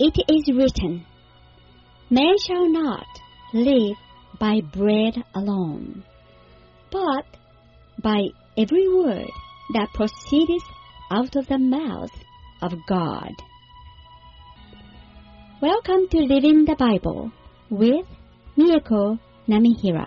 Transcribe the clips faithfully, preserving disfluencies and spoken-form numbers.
It is written, "Man shall not live by bread alone, but by every word that proceedeth out of the mouth of God." Welcome to Living the Bible with Mieko Namihira.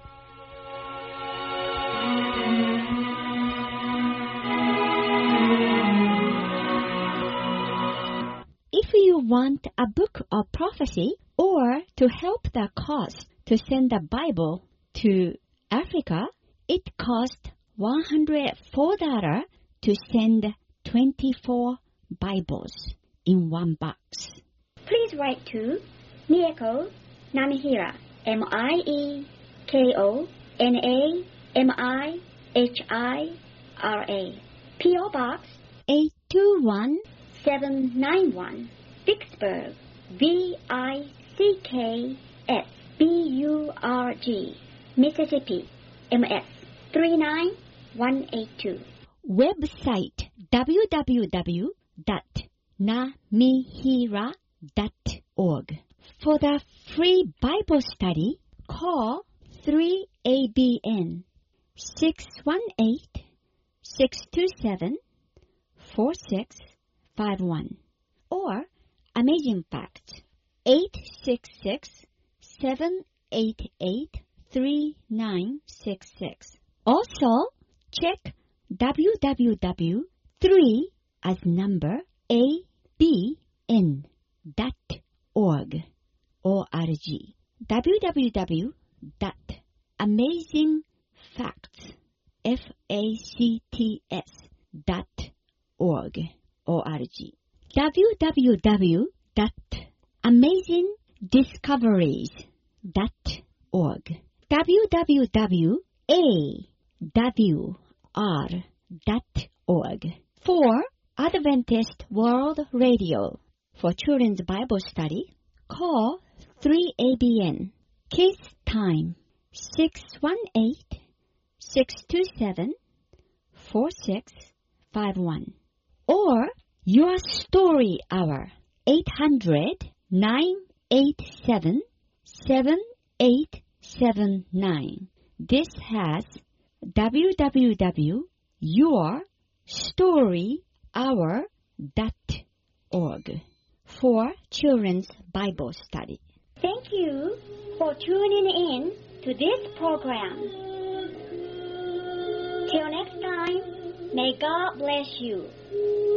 If you want a book of prophecy or to help the cause to send the Bible to Africa, it costs one hundred four dollars to send twenty-four Bibles in one box. Please write to Mieko Namihira, M I E K O N A M I H I R A, P O Box eight two one seven nine one, Vicksburg, V I C K S B U R G, Mississippi, M S three nine one eight two. Website w w w dot namihira dot org. For the free Bible study, call three A B N six one eight, six two seven, four six five one or Amazing Facts eight six six, seven eight eight, three nine six six. Also, check w w w dot three as number A B N dot org, O R G. w w w dot amazing facts, F A C T S, dot org, O R G. w w w dot amazing discoveries dot org. w w w dot a w r dot org. For Adventist World Radio, for Children's Bible Study, call three A B N. Kids Time six one eight, six two seven, four six five one. Or Your Story Hour eight hundred, nine eight seven, seven eight seven nine. This has w w w dot your story hour dot org for Children's Bible Study. Thank you for tuning in to this program. Till next time, may God bless you.